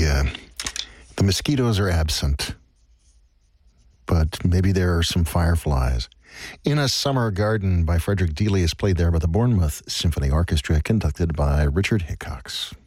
the mosquitoes are absent, but maybe there are some fireflies. In a Summer Garden by Frederick Deely is played there by the Bournemouth Symphony Orchestra, conducted by Richard Hickox.